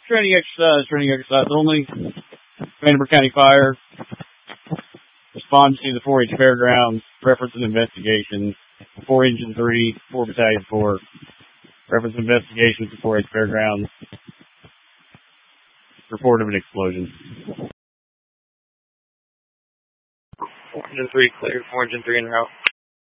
Training exercise only. Vanderbilt County Fire. Respond to the 4-H Fairgrounds. Reference and investigation. 4 Engine 3, 4 Battalion 4. Reference investigation to 4-H Fairgrounds. Report of an explosion. 4 Engine 3 clear. 4 Engine 3 en route.